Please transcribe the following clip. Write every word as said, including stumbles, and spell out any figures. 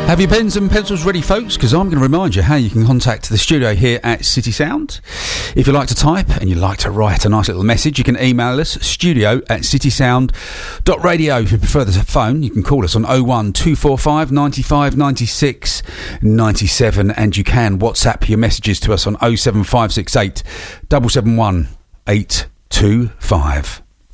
Have your pens and pencils ready, folks? Because I'm going to remind you how you can contact the studio here at City Sound. If you like to type and you like to write a nice little message, you can email us, studio at citysound dot radio. If you prefer the phone, you can call us on oh one two four five nine five nine six nine seven, and you can WhatsApp your messages to us on oh seven five six eight seven seven one eight two five.